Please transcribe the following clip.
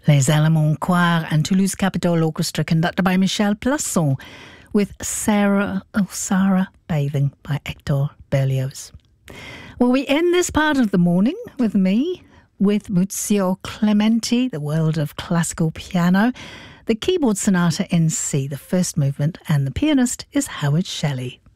Les Elements Choir and Toulouse Capitol Orchestra conducted by Michel Plasson with Sarah Bathing by Hector Berlioz. Well, we end this part of the morning with me, with Muzio Clementi, the world of classical piano, the keyboard sonata in C, the first movement, and the pianist is Howard Shelley.